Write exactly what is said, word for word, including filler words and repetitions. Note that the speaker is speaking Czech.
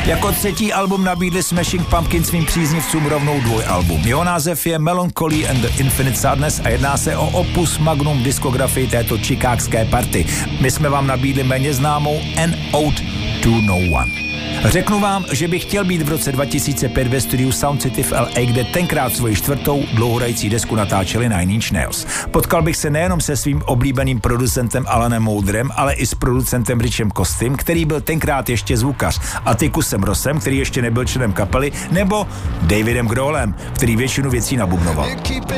Jako třetí album nabídli Smashing Pumpkins svým příznivcům rovnou dvojalbum. Jeho název je Melancholy and the Infinite Sadness a jedná se o opus magnum diskografii této chicagské party. My jsme vám nabídli méně známou An Ode to No One. Řeknu vám, že bych chtěl být v roce dva tisíce pět ve studiu Sound City v L A, kde tenkrát svoji čtvrtou dlouhodající desku natáčeli Nine Inch Nails. Potkal bych se nejenom se svým oblíbeným producentem Alanem Moulderem, ale i s producentem Richem Kostym, který byl tenkrát ještě zvukař, a Tykusem Rossem, který ještě nebyl členem kapely, nebo Davidem Grohlem, který většinu věcí nabubnoval.